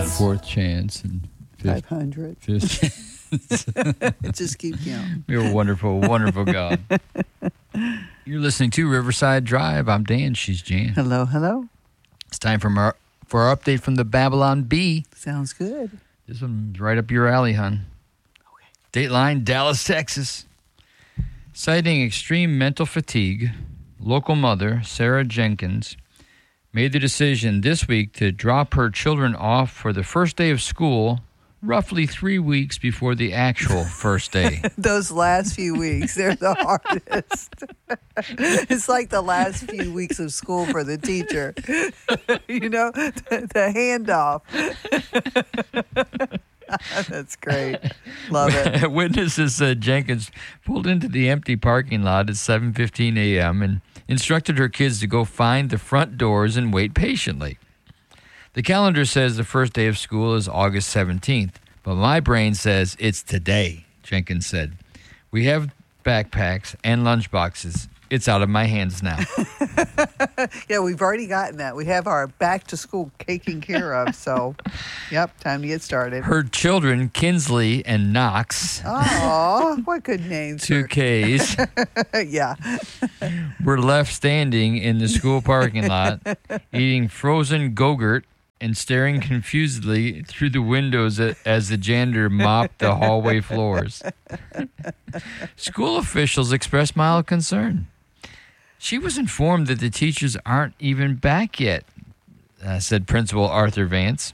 fourth chance and 500. fifth chance. Just keep counting. You're a wonderful, wonderful God. You're listening to Riverside Drive. I'm Dan. She's Jan. Hello, hello. It's time for our update from the Babylon Bee. Sounds good. This one's right up your alley, hon. Okay. Dateline, Dallas, Texas. Citing extreme mental fatigue, local mother Sarah Jenkins made the decision this week to drop her children off for the first day of school roughly 3 weeks before the actual first day. Those last few weeks, they're the hardest. It's like the last few weeks of school for the teacher. You know, the handoff. That's great. Love it. Witnesses said Jenkins pulled into the empty parking lot at 7:15 a.m. and instructed her kids to go find the front doors and wait patiently. The calendar says the first day of school is August 17th, but my brain says it's today, Jenkins said. We have backpacks and lunchboxes. It's out of my hands now. Yeah, we've already gotten that. We have our back to school taken care of. So, yep, time to get started. Her children, Kinsley and Knox, Oh, what good names. 2 Ks, Yeah. were left standing in the school parking lot, eating frozen Go-Gurt and staring confusedly through the windows as the janitor mopped the hallway floors. School officials expressed mild concern. She was informed that the teachers aren't even back yet, said Principal Arthur Vance.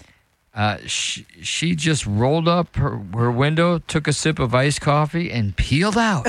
She just rolled up her window, took a sip of iced coffee, and peeled out.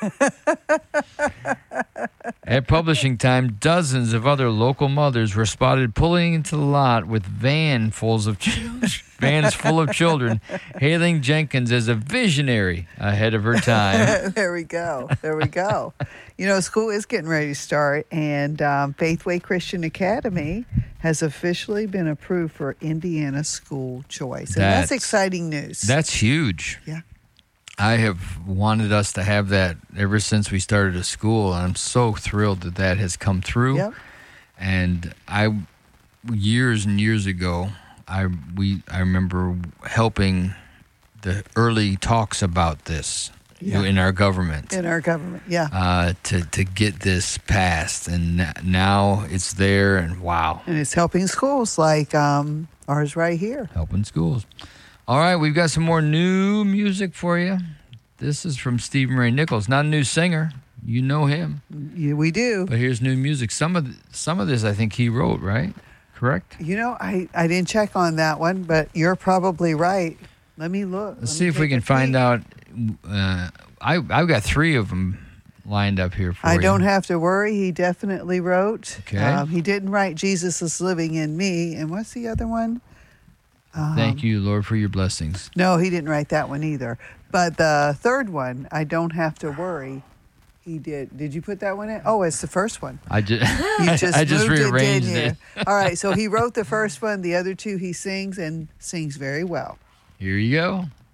At publishing time, dozens of other local mothers were spotted pulling into the lot with vans full of children, hailing Jenkins as a visionary ahead of her time. There we go. There we go. You know, school is getting ready to start, and Faithway Christian Academy has officially been approved for Indiana school choice. And that's exciting news. That's huge. Yeah. I have wanted us to have that ever since we started a school. I'm so thrilled that has come through. Yep. And years and years ago, I remember helping the early talks about this in our government. In our government, yeah. To get this passed, and now it's there, and wow. And it's helping schools like ours right here. Helping schools. All right, we've got some more new music for you. This is from Stephen Ray Nichols. Not a new singer. You know him. Yeah, we do. But here's new music. Some of this I think he wrote, right? Correct? You know, I didn't check on that one, but you're probably right. Let me look. Let's see if we can find out. I've got 3 of them lined up here for you. I don't have to worry. He definitely wrote. Okay. He didn't write Jesus is living in me. And what's the other one? Thank you, Lord, for your blessings. No, he didn't write that one either. But the third one, I don't have to worry. He did. Did you put that one in? Oh, it's the first one. I just I just rearranged it. All right. So he wrote the first one. The other 2 he sings and sings very well. Here you go.